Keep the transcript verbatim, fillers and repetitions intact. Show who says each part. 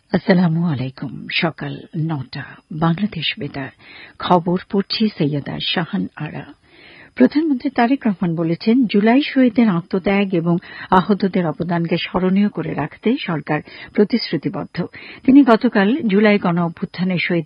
Speaker 1: আসসালামু আলাইকুম। সকাল নটা বাংলাদেশ বেতার খবর পড়ছি সৈয়দা শাহান আরা। প্রধানমন্ত্রী তারেক রহমান বলেছেন, জুলাই শহীদদের আত্মত্যাগ এবং আহতদের অবদানকে স্মরণীয় করে রাখতে সরকার প্রতিশ্রুতিবদ্ধ। তিনি গতকাল জুলাই গণ অভ্যুত্থানের শহীদ